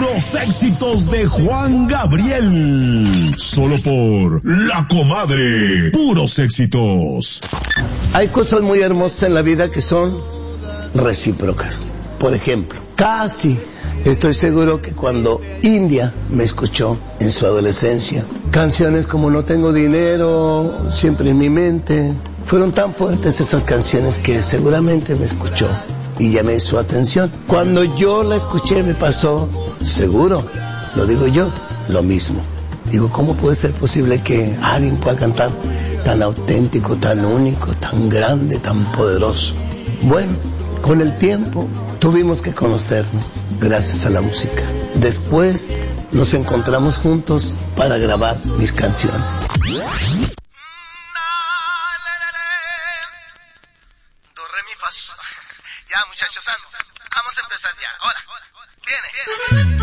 Los éxitos de Juan Gabriel. Solo por La Comadre. Puros éxitos. Hay cosas muy hermosas en la vida que son recíprocas. Por ejemplo, casi estoy seguro que cuando India me escuchó en su adolescencia, canciones como No tengo dinero, siempre en mi mente, fueron tan fuertes esas canciones que seguramente me escuchó y llamé su atención. Cuando yo la escuché me pasó, seguro, lo digo yo, lo mismo. Digo, ¿cómo puede ser posible que alguien pueda cantar tan auténtico, tan único, tan grande, tan poderoso? Bueno, con el tiempo tuvimos que conocernos gracias a la música. Después nos encontramos juntos para grabar mis canciones. Ya, muchachos, vamos a empezar ya. Ahora, viene.